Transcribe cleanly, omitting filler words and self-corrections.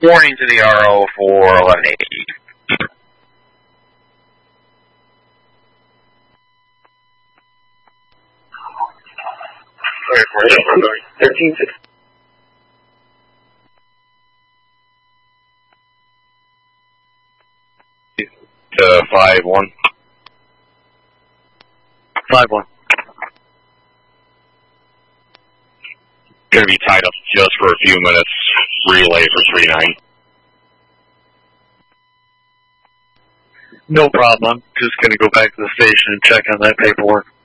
Warning to the RO for 1180. Sorry, 1360. To 5-1. 5-1. Gonna be tied up just for a few minutes. Relay for 3-9. No problem. I'm just going to go back to the station and check on that paperwork.